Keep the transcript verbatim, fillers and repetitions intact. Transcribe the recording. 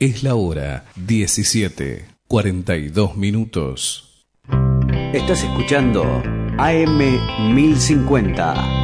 Es la hora diecisiete, cuarenta y dos minutos. Estás escuchando A M mil cincuenta.